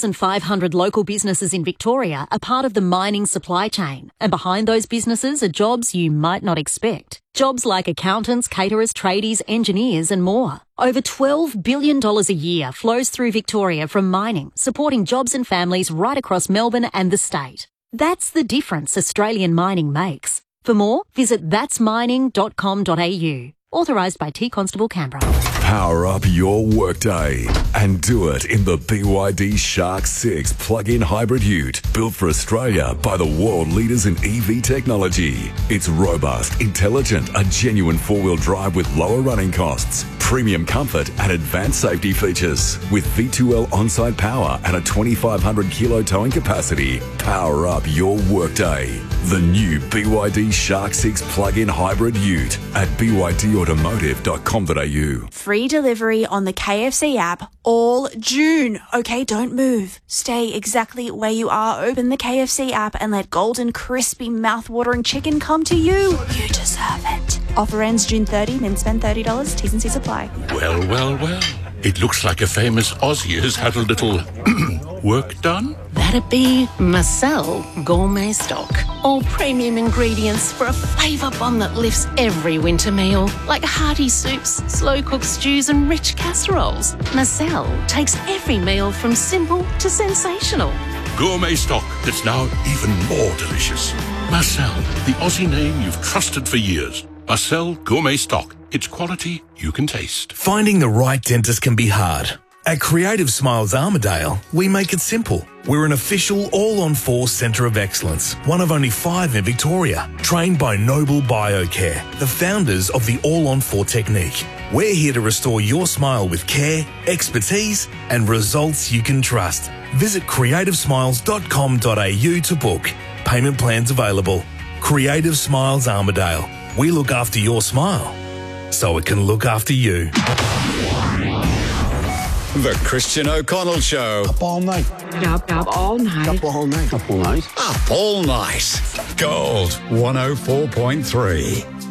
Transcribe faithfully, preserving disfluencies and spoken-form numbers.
thousand five hundred local businesses in Victoria are part of the mining supply chain, and behind those businesses are jobs you might not expect. Jobs like accountants, caterers, tradies, engineers and more. Over twelve billion dollars a year flows through Victoria from mining, supporting jobs and families right across Melbourne and the state. That's the difference Australian mining makes. For more, visit thats mining dot com dot a u. Authorised by T Constable Canberra. Power up your workday and do it in the B Y D Shark six plug-in hybrid ute, built for Australia by the world leaders in E V technology. It's robust, intelligent, a genuine four-wheel drive with lower running costs, premium comfort and advanced safety features. With V two L on-site power and a twenty-five hundred kilo towing capacity, power up your workday. The new B Y D Shark six plug-in hybrid ute at b y d automotive dot com dot a u. Free delivery on the K F C app all June. Okay, don't move. Stay exactly where you are. Open the K F C app and let golden, crispy, mouth-watering chicken come to you. You deserve it. Offer ends June thirtieth, then spend thirty dollars. T's and C's apply. Well, well, well. It looks like a famous Aussie has had a little work done. That'd be Marcel Gourmet Stock. All premium ingredients for a flavour bomb that lifts every winter meal, like hearty soups, slow-cooked stews and rich casseroles. Marcel takes every meal from simple to sensational. Gourmet stock that's now even more delicious. Marcel, the Aussie name you've trusted for years. Marcel Gourmet Stock. It's quality you can taste. Finding the right dentist can be hard. At Creative Smiles Armidale, we make it simple. We're an official all-on-four centre of excellence, one of only five in Victoria, trained by Noble Biocare, the founders of the all-on-four technique. We're here to restore your smile with care, expertise and results you can trust. Visit creative smiles dot com dot a u to book. Payment plans available. Creative Smiles Armidale. We look after your smile, so it can look after you. The Christian O'Connell Show. Up all night. Up, up all night. Up all night. Up all night. Up all night. Gold one oh four point three.